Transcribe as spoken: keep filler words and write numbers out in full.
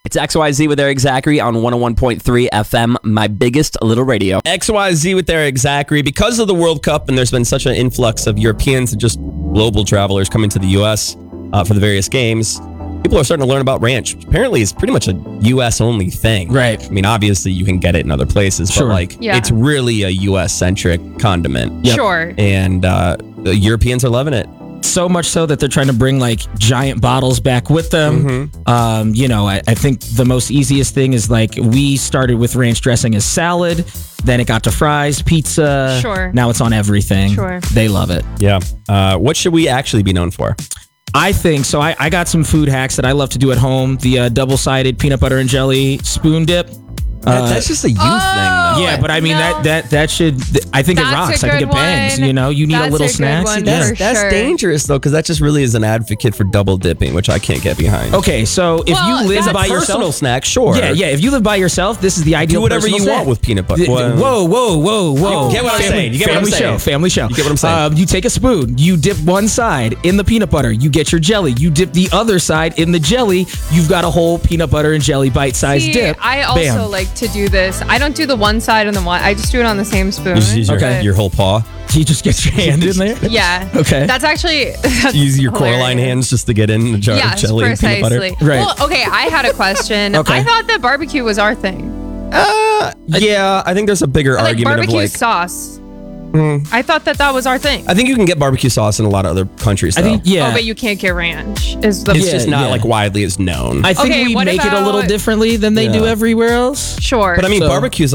It's X Y Z with Eric Zachary on one oh one point three F M, my biggest little radio. X Y Z with Eric Zachary. Because of the World Cup, and there's been such an influx of Europeans and just global travelers coming to the U S uh, for the various games, people are starting to learn about ranch. Apparently, it's pretty much a U S only thing. Right. I mean, obviously, you can get it in other places, Sure. but like, Yeah. it's really a U S-centric condiment. Yep. Sure. And uh, the Europeans are loving it. So much so that they're trying to bring like giant bottles back with them. Mm-hmm. Um, you know, I, I think the most easiest thing is like we started with ranch dressing as salad, then it got to fries, pizza. Sure. Now it's on everything. Sure. They love it. Yeah. Uh, what should we actually be known for? I think so. I, I got some food hacks that I love to do at home. The uh, double-sided peanut butter and jelly spoon dip. That- Uh, that's just a you oh, thing, though. yeah, but I mean no. that that that should. I think That's it rocks. a I think good it bangs. one. You know, you need That's a little a good snack. one That's, for that's sure. dangerous, though, because that just really is an advocate for double dipping, which I can't get behind. Okay, so if Well, you live that's by Personal yourself, snack, sure. yeah, yeah. If you live by yourself, this is the ideal. Do whatever personal you snack. want with peanut butter. Th- th- Whoa, whoa, whoa, whoa! You get what I'm family, saying. You get what I'm family saying. show, family show. You get what I'm saying. Um, you take a spoon, you dip one side in the peanut butter, you get your jelly. You dip the other side in the jelly. You've got a whole peanut butter and jelly bite-sized See, dip. I also Bam. like to do this. I don't do the one side and the one. I just do it on the same spoon. You just use your, Okay. your whole paw. You just get your hand in there. Yeah. Okay. That's actually. That's You use your Coraline hilarious. hands just to get in the jar Yes, of jelly and peanut butter. precisely. Right. Well, okay, I had a question. Okay. I thought that barbecue was our thing. Uh, yeah, I think there's a bigger Like argument barbecue of like. sauce. Mm. I thought that that was our thing. I think you can get barbecue sauce in a lot of other countries. I Though. think yeah. Oh, but you can't get ranch. Is the it's Yeah, just not yeah. like widely as known. I think Okay, we what make it a little about- differently than they do Yeah. everywhere else. sure. but I mean, So- barbecue's